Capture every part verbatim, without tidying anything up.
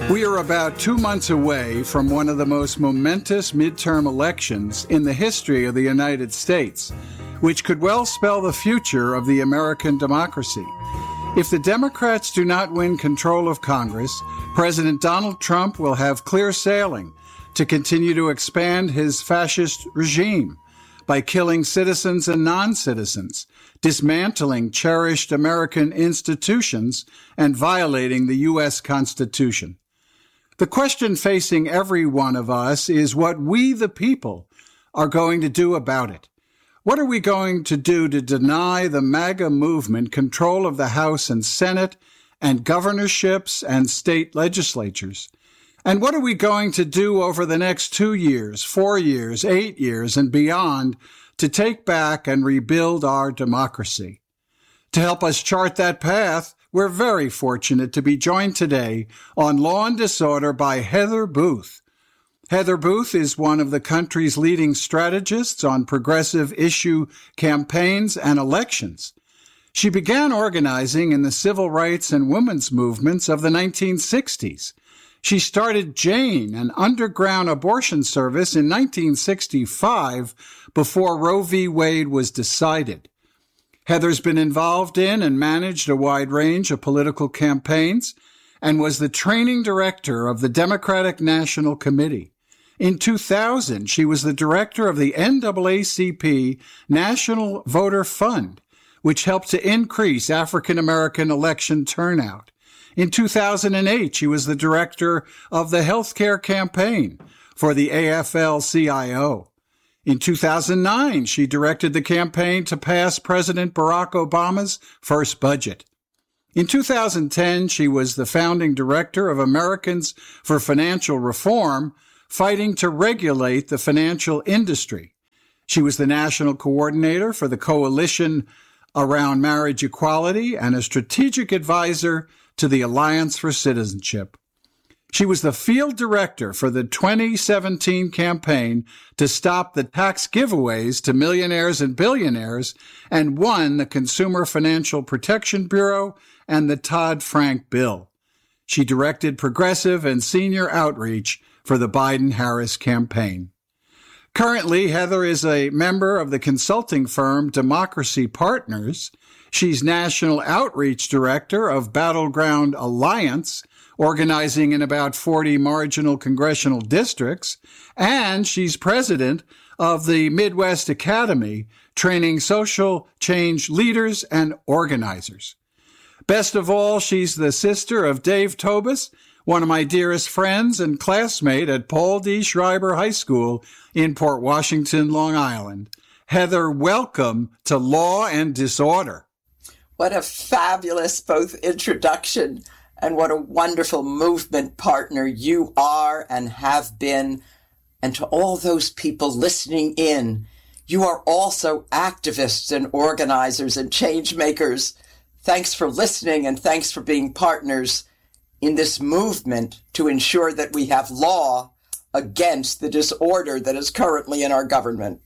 We are about two months away from one of the most momentous midterm elections in the history of the United States, which could well spell the future of the American democracy. If the Democrats do not win control of Congress, President Donald Trump will have clear sailing to continue to expand his fascist regime by killing citizens and non-citizens, dismantling cherished American institutions, and violating the U S Constitution. The question facing every one of us is what we, the people, are going to do about it. What are we going to do to deny the MAGA movement control of the House and Senate and governorships and state legislatures? And what are we going to do over the next two years, four years, eight years, and beyond to take back and rebuild our democracy? To help us chart that path, we're very fortunate to be joined today on Law and Disorder by Heather Booth. Heather Booth is one of the country's leading strategists on progressive issue campaigns and elections. She began organizing in the civil rights and women's movements of the nineteen sixties. She started Jane, an underground abortion service, in nineteen sixty-five before Roe v. Wade was decided. Heather's been involved in and managed a wide range of political campaigns and was the training director of the Democratic National Committee. In two thousand, she was the director of the N double A C P National Voter Fund, which helped to increase African American election turnout. In two thousand eight, she was the director of the Healthcare Campaign for the A F L C I O. In two thousand nine, she directed the campaign to pass President Barack Obama's first budget. In two thousand ten, she was the founding director of Americans for Financial Reform, fighting to regulate the financial industry. She was the national coordinator for the Coalition Around Marriage Equality and a strategic advisor to the Alliance for Citizenship. She was the field director for the twenty seventeen campaign to stop the tax giveaways to millionaires and billionaires and won the Consumer Financial Protection Bureau and the Dodd-Frank bill. She directed progressive and senior outreach for the Biden-Harris campaign. Currently, Heather is a member of the consulting firm Democracy Partners. She's national outreach director of Battleground Alliance, organizing in about forty marginal congressional districts, and she's president of the Midwest Academy, training social change leaders and organizers. Best of all, she's the sister of Dave Tobus, one of my dearest friends and classmate at Paul D. Schreiber High School in Port Washington, Long Island. Heather, welcome to Law and Disorder. What a fabulous both introduction and what a wonderful movement partner you are and have been. And to all those people listening in, you are also activists and organizers and change makers. Thanks for listening and thanks for being partners in this movement to ensure that we have law against the disorder that is currently in our government.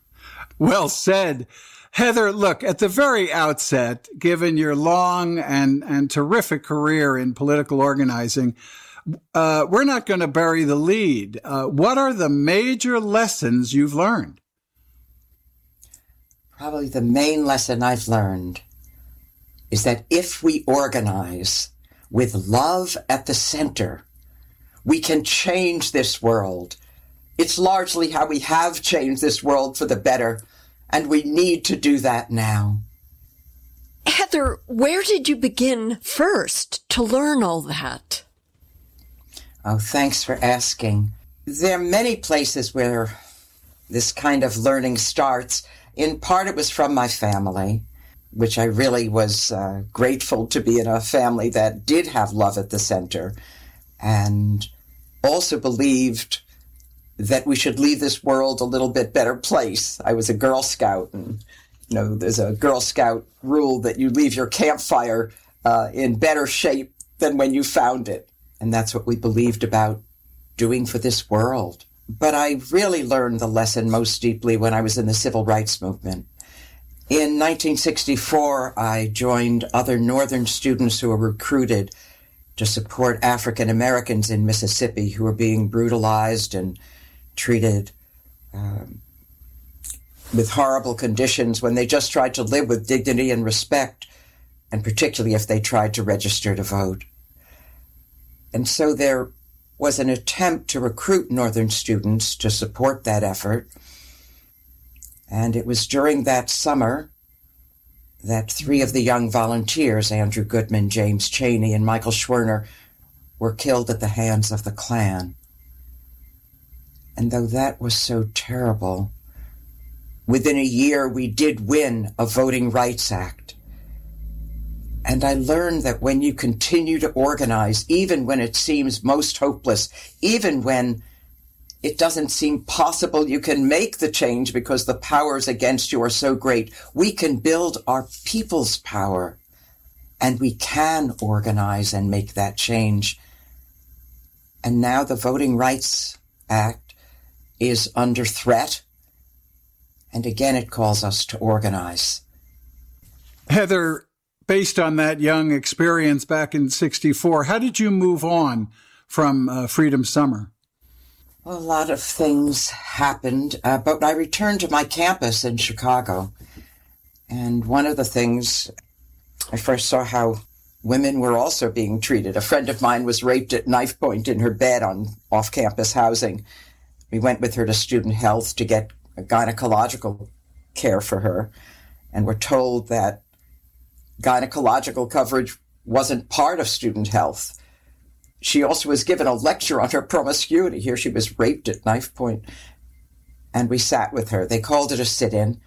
Well said. Heather, look, at the very outset, given your long and, and terrific career in political organizing, uh, we're not going to bury the lead. Uh, what are the major lessons you've learned? Probably the main lesson I've learned is that if we organize with love at the center, we can change this world. It's largely how we have changed this world for the better, and we need to do that now. Heather, where did you begin first to learn all that? Oh, thanks for asking. There are many places where this kind of learning starts. In part, it was from my family, which I really was uh, grateful to be in a family that did have love at the center and also believed that we should leave this world a little bit better place. I was a Girl Scout, and you know, there's a Girl Scout rule that you leave your campfire uh, in better shape than when you found it. And that's what we believed about doing for this world. But I really learned the lesson most deeply when I was in the civil rights movement. In nineteen sixty-four, I joined other Northern students who were recruited to support African Americans in Mississippi who were being brutalized and treated um, with horrible conditions when they just tried to live with dignity and respect, and particularly if they tried to register to vote. And so there was an attempt to recruit Northern students to support that effort. And it was during that summer that three of the young volunteers, Andrew Goodman, James Chaney, and Michael Schwerner, were killed at the hands of the Klan. And though that was so terrible, within a year we did win a Voting Rights Act. And I learned that when you continue to organize, even when it seems most hopeless, even when it doesn't seem possible you can make the change because the powers against you are so great, we can build our people's power, and we can organize and make that change. And now the Voting Rights Act is under threat, and again it calls us to organize. Heather, based on that young experience back in sixty-four, how did you move on from uh, Freedom Summer? Well, a lot of things happened, uh, but I returned to my campus in Chicago. And one of the things, I first saw how women were also being treated. A friend of mine was raped at knife point in her bed on off-campus housing. We went with her to student health to get gynecological care for her, and were told that gynecological coverage wasn't part of student health. She also was given a lecture on her promiscuity. Here she was raped at knife point. And we sat with her. They called it a sit-in.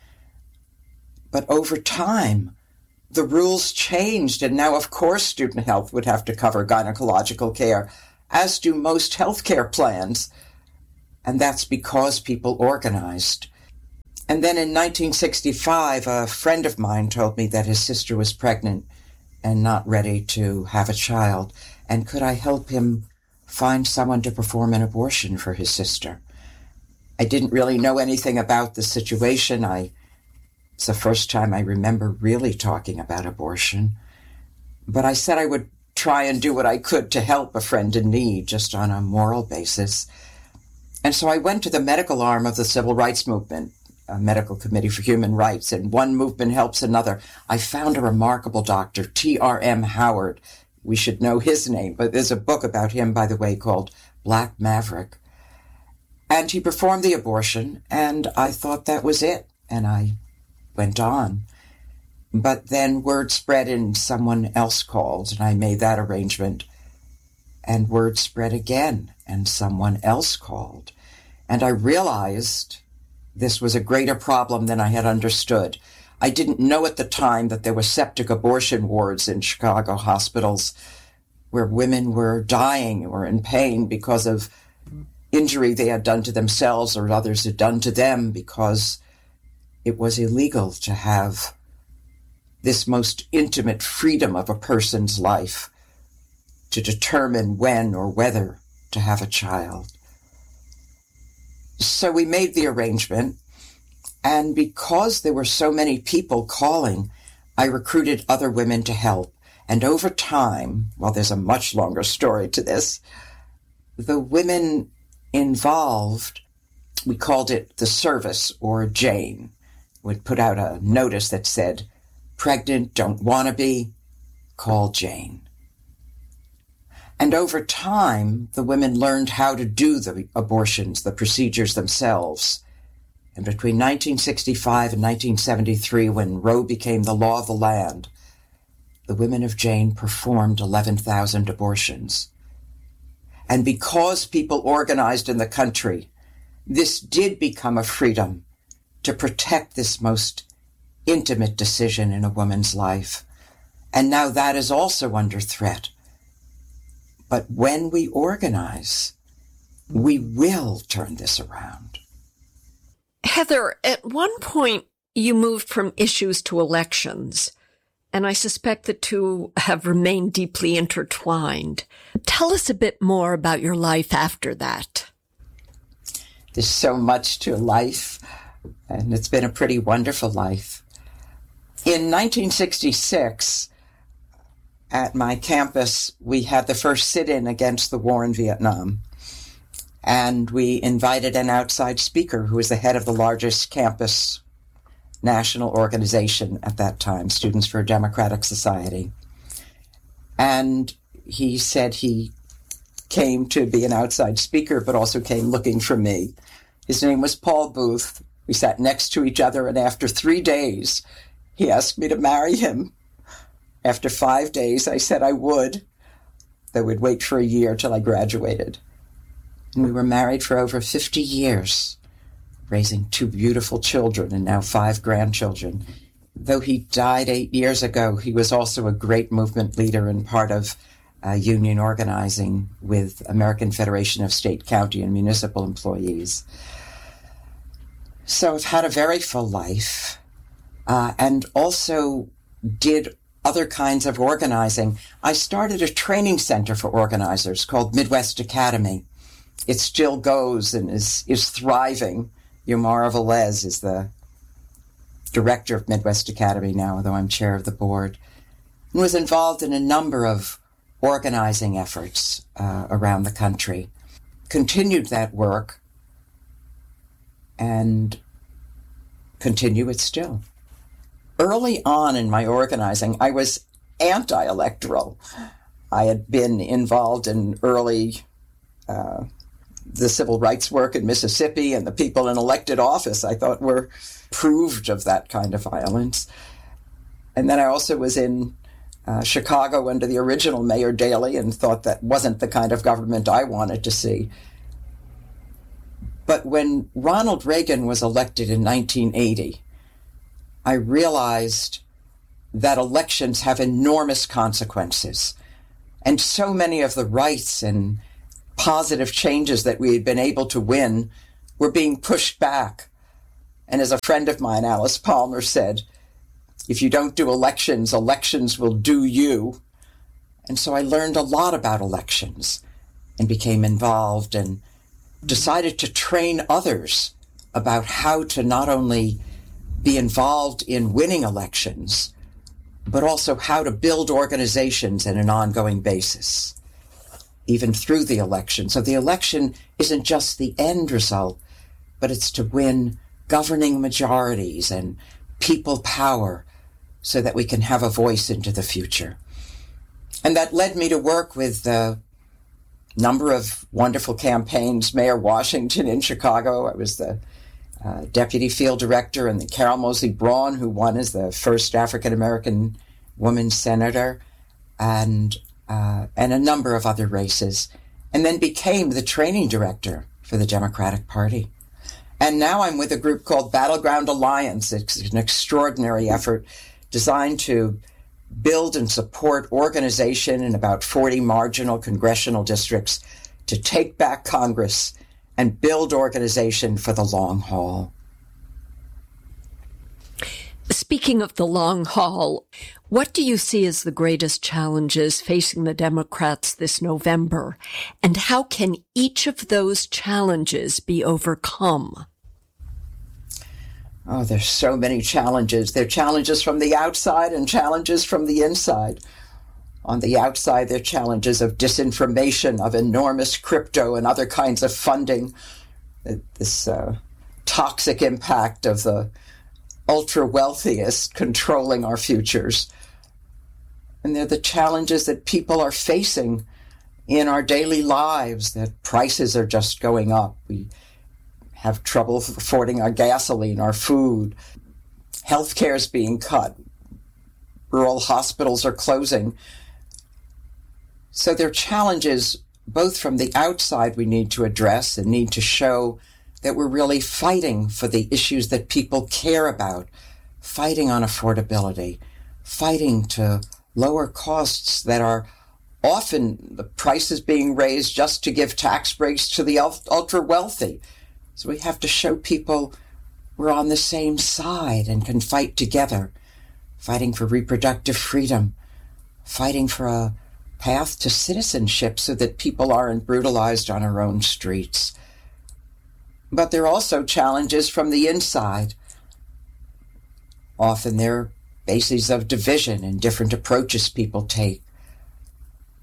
But over time, the rules changed. And now, of course, student health would have to cover gynecological care, as do most healthcare plans. And that's because people organized. And then in nineteen sixty-five, a friend of mine told me that his sister was pregnant and not ready to have a child. And could I help him find someone to perform an abortion for his sister? I didn't really know anything about the situation. I, it's the first time I remember really talking about abortion. But I said I would try and do what I could to help a friend in need, just on a moral basis. And so I went to the medical arm of the civil rights movement, a medical committee for human rights, and one movement helps another. I found a remarkable doctor, T R M Howard. We should know his name, but there's a book about him, by the way, called Black Maverick. And he performed the abortion, and I thought that was it, and I went on. But then word spread and someone else called, and I made that arrangement. And word spread again, and someone else called. And I realized this was a greater problem than I had understood. I didn't know at the time that there were septic abortion wards in Chicago hospitals where women were dying or in pain because of injury they had done to themselves or others had done to them, because it was illegal to have this most intimate freedom of a person's life to determine when or whether to have a child. So we made the arrangement. And because there were so many people calling, I recruited other women to help. And over time, well, there's a much longer story to this, the women involved, we called it the service, or Jane, would put out a notice that said, pregnant, don't want to be, call Jane. And over time, the women learned how to do the abortions, the procedures themselves. And between nineteen sixty-five and nineteen seventy-three, when Roe became the law of the land, the women of Jane performed eleven thousand abortions. And because people organized in the country, this did become a freedom to protect this most intimate decision in a woman's life. And now that is also under threat. But when we organize, we will turn this around. Heather, at one point you moved from issues to elections, and I suspect the two have remained deeply intertwined. Tell us a bit more about your life after that. There's so much to life, and it's been a pretty wonderful life. In nineteen sixty-six, at my campus, we had the first sit-in against the war in Vietnam. And we invited an outside speaker who was the head of the largest campus national organization at that time, Students for a Democratic Society. And he said he came to be an outside speaker, but also came looking for me. His name was Paul Booth. We sat next to each other, and after three days, he asked me to marry him. After five days, I said I would, though we'd wait for a year till I graduated. And we were married for over fifty years, raising two beautiful children and now five grandchildren. Though he died eight years ago, he was also a great movement leader and part of uh, union organizing with American Federation of State, County, and Municipal Employees. So I've had a very full life, uh, and also did other kinds of organizing. I started a training center for organizers called Midwest Academy. It still goes and is, is thriving. Yomara Velez is the director of Midwest Academy now, although I'm chair of the board, and was involved in a number of organizing efforts uh, around the country. Continued that work and continue it still. Early on in my organizing, I was anti-electoral. I had been involved in early uh, the civil rights work in Mississippi, and the people in elected office I thought were proved of that kind of violence. And then I also was in uh, Chicago under the original Mayor Daley and thought that wasn't the kind of government I wanted to see. But when Ronald Reagan was elected in nineteen eighty, I realized that elections have enormous consequences. And so many of the rights and positive changes that we had been able to win were being pushed back. And as a friend of mine, Alice Palmer, said, if you don't do elections, elections will do you. And so I learned a lot about elections and became involved and decided to train others about how to not only be involved in winning elections, but also how to build organizations on an ongoing basis, even through the election. So the election isn't just the end result, but it's to win governing majorities and people power so that we can have a voice into the future. And that led me to work with a number of wonderful campaigns. Mayor Washington in Chicago, I was the uh, deputy field director, and the Carol Moseley Braun, who won as the first African-American woman senator, and Uh, and a number of other races, and then became the training director for the Democratic Party. And now I'm with a group called Battleground Alliance. It's an extraordinary effort designed to build and support organization in about forty marginal congressional districts to take back Congress and build organization for the long haul. Speaking of the long haul, what do you see as the greatest challenges facing the Democrats this November? And how can each of those challenges be overcome? Oh, there's so many challenges. There are challenges from the outside and challenges from the inside. On the outside, there are challenges of disinformation, of enormous crypto and other kinds of funding, this uh, toxic impact of the ultra-wealthiest controlling our futures. And they're the challenges that people are facing in our daily lives, that prices are just going up. We have trouble affording our gasoline, our food. Healthcare is being cut. Rural hospitals are closing. So there are challenges both from the outside we need to address and need to show that we're really fighting for the issues that people care about, fighting on affordability, fighting to lower costs that are often the prices being raised just to give tax breaks to the ultra wealthy. So we have to show people we're on the same side and can fight together, fighting for reproductive freedom, fighting for a path to citizenship so that people aren't brutalized on our own streets. But there are also challenges from the inside. Often there are bases of division and different approaches people take.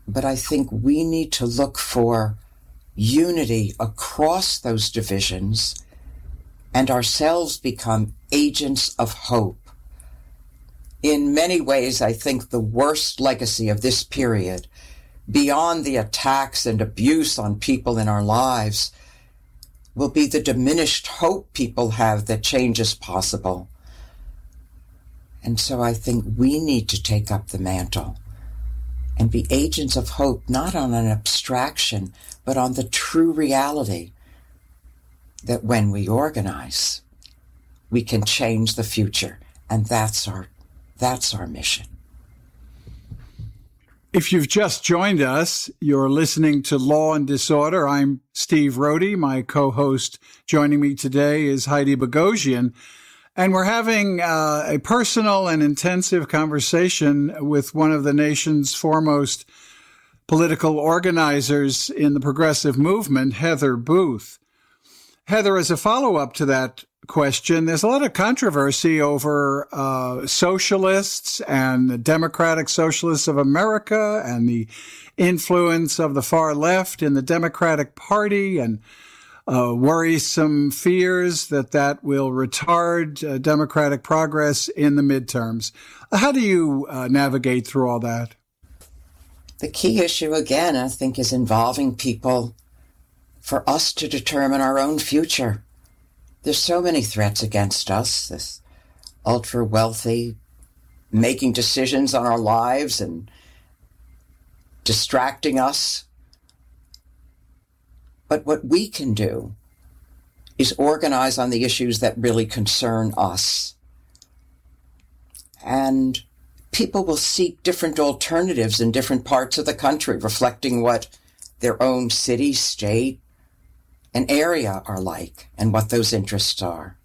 But I think we need to look for unity across those divisions and ourselves become agents of hope. In many ways, I think the worst legacy of this period, beyond the attacks and abuse on people in our lives, will be the diminished hope people have that change is possible. And so I think we need to take up the mantle and be agents of hope, not on an abstraction, but on the true reality that when we organize, we can change the future. And that's our, that's our mission. If you've just joined us, you're listening to Law and Disorder. I'm Steve Rohde. My co-host joining me today is Heidi Bogosian. And we're having uh, a personal and intensive conversation with one of the nation's foremost political organizers in the progressive movement, Heather Booth. Heather, as a follow-up to that question, there's a lot of controversy over uh, socialists and the Democratic Socialists of America and the influence of the far left in the Democratic Party, and uh, worrisome fears that that will retard uh, Democratic progress in the midterms. How do you uh, navigate through all that? The key issue, again, I think, is involving people for us to determine our own future. There's so many threats against us, this ultra-wealthy making decisions on our lives and distracting us. But what we can do is organize on the issues that really concern us. And people will seek different alternatives in different parts of the country, reflecting what their own city, state, and area are like and what those interests are.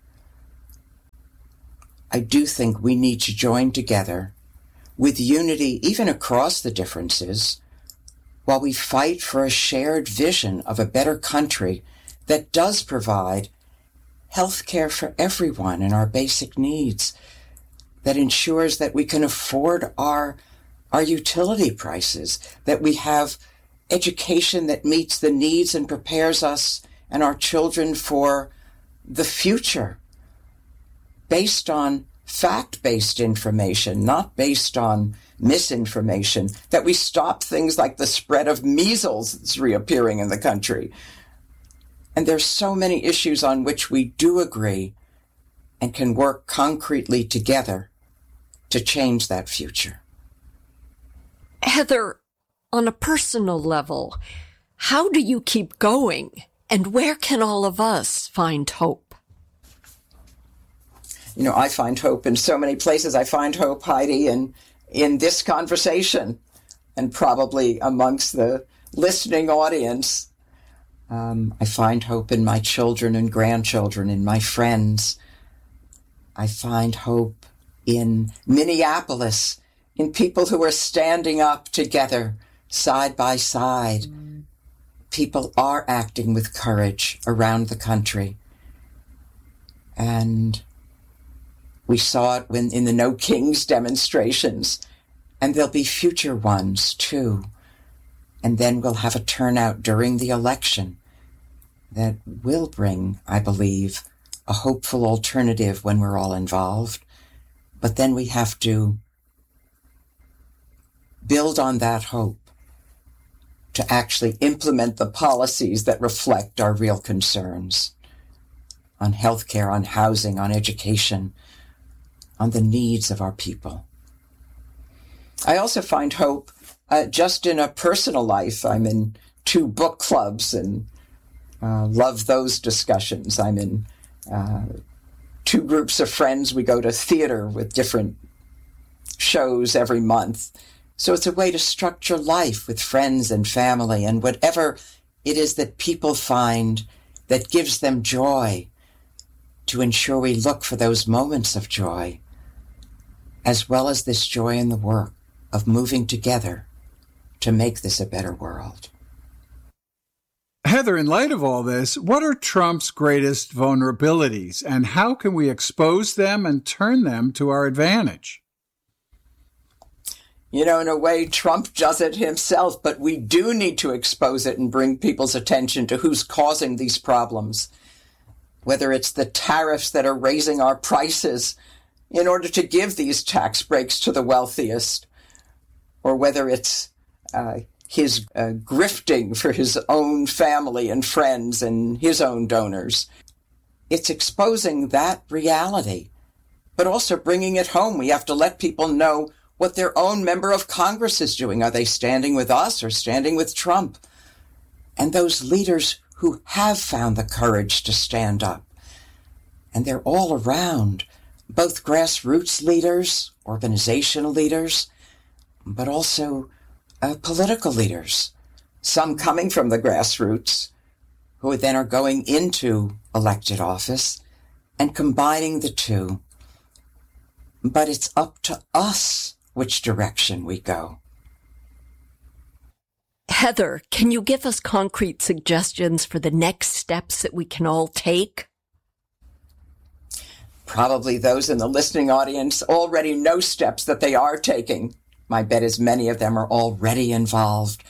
I do think we need to join together with unity, even across the differences, while we fight for a shared vision of a better country that does provide health care for everyone and our basic needs, that ensures that we can afford our, our utility prices, that we have education that meets the needs and prepares us and our children for the future, based on fact-based information, not based on misinformation, that we stop things like the spread of measles that's reappearing in the country. And there's so many issues on which we do agree and can work concretely together to change that future. Heather, on a personal level, how do you keep going? And where can all of us find hope? You know, I find hope in so many places. I find hope, Heidi, in, in this conversation and probably amongst the listening audience. Um, I find hope in my children and grandchildren, in my friends. I find hope in Minneapolis, in people who are standing up together, side by side. Mm. People are acting with courage around the country. And we saw it when in the No Kings demonstrations, and there'll be future ones too. And then we'll have a turnout during the election that will bring, I believe, a hopeful alternative when we're all involved. But then we have to build on that hope to actually implement the policies that reflect our real concerns on healthcare, on housing, on education, on the needs of our people. I also find hope uh, just in a personal life. I'm in two book clubs and uh, love those discussions. I'm in uh, two groups of friends. We go to theater with different shows every month. So it's a way to structure life with friends and family and whatever it is that people find that gives them joy, to ensure we look for those moments of joy, as well as this joy in the work of moving together to make this a better world. Heather, in light of all this, what are Trump's greatest vulnerabilities, and how can we expose them and turn them to our advantage? You know, in a way, Trump does it himself, but we do need to expose it and bring people's attention to who's causing these problems. Whether it's the tariffs that are raising our prices in order to give these tax breaks to the wealthiest, or whether it's uh, his uh, grifting for his own family and friends and his own donors. It's exposing that reality, but also bringing it home. We have to let people know what their own member of Congress is doing. Are they standing with us or standing with Trump? And those leaders who have found the courage to stand up. And they're all around, both grassroots leaders, organizational leaders, but also uh, political leaders, some coming from the grassroots, who then are going into elected office and combining the two. But it's up to us which direction we go. Heather, can you give us concrete suggestions for the next steps that we can all take? Probably those in the listening audience already know steps that they are taking. My bet is many of them are already involved.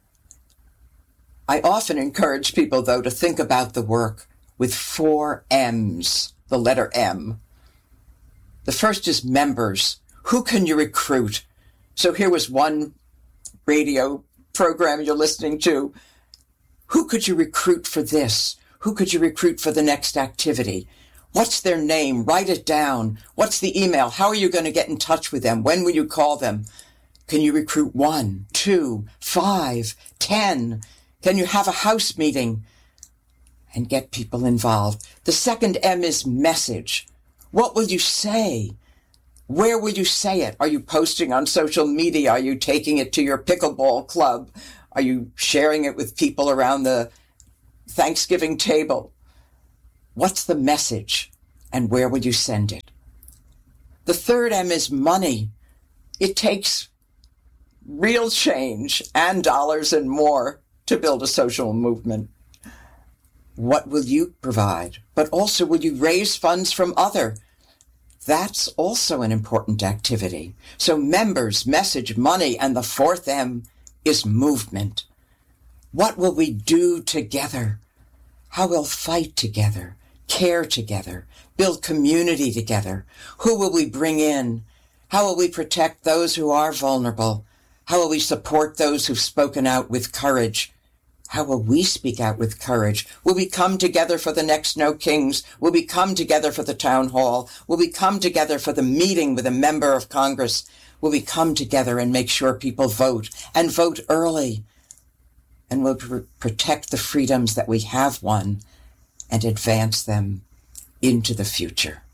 I often encourage people, though, to think about the work with four M's, the letter M. The first is members. Who can you recruit? So here was one radio program you're listening to. Who could you recruit for this? Who could you recruit for the next activity? What's their name? Write it down. What's the email? How are you going to get in touch with them? When will you call them? Can you recruit one, two, five, ten? Can you have a house meeting and get people involved? The second M is message. What will you say? Where will you say it? Are you posting on social media? Are you taking it to your pickleball club? Are you sharing it with people around the Thanksgiving table? What's the message, and where will you send it? The third M is money. It takes real change and dollars and more to build a social movement. What will you provide? But also, will you raise funds from other? That's also an important activity. So members, message, money, and the fourth M is movement. What will we do together? How we'll fight together, care together, build community together. Who will we bring in? How will we protect those who are vulnerable? How will we support those who've spoken out with courage? How will we speak out with courage? Will we come together for the next No Kings? Will we come together for the town hall? Will we come together for the meeting with a member of Congress? Will we come together and make sure people vote, and vote early? And will pr- protect the freedoms that we have won and advance them into the future.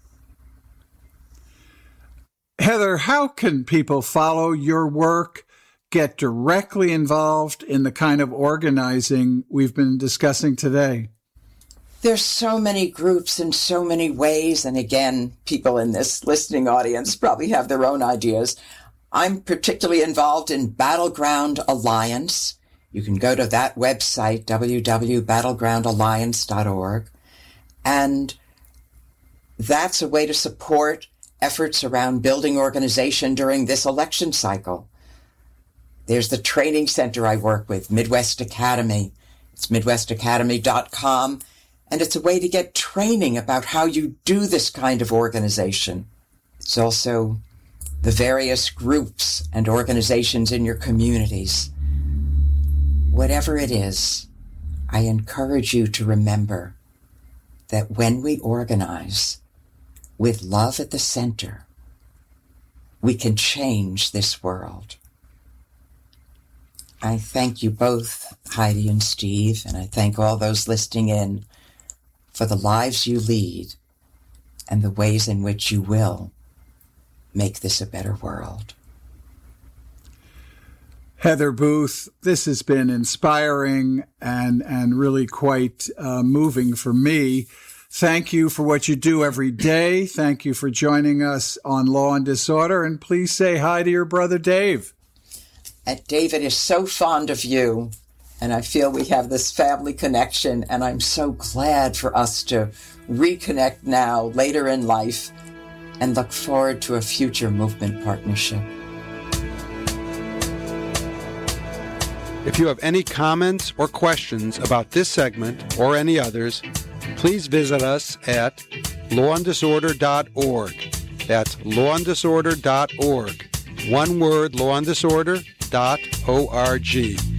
Heather, how can people follow your work, get directly involved in the kind of organizing we've been discussing today? There's so many groups and so many ways. And again, people in this listening audience probably have their own ideas. I'm particularly involved in Battleground Alliance. You can go to that website, w w w dot battleground alliance dot org. And that's a way to support efforts around building organization during this election cycle. There's the training center I work with, Midwest Academy. It's midwest academy dot com. And it's a way to get training about how you do this kind of organization. It's also the various groups and organizations in your communities. Whatever it is, I encourage you to remember that when we organize with love at the center, we can change this world. I thank you both, Heidi and Steve, and I thank all those listening in for the lives you lead and the ways in which you will make this a better world. Heather Booth, this has been inspiring and, and really quite uh, moving for me. Thank you for what you do every day. Thank you for joining us on Law and Disorder. And please say hi to your brother, Dave. And David is so fond of you, and I feel we have this family connection, and I'm so glad for us to reconnect now, later in life, and look forward to a future movement partnership. If you have any comments or questions about this segment or any others, please visit us at law and disorder dot org. That's law and disorder dot org. One word, law and disorder dot org.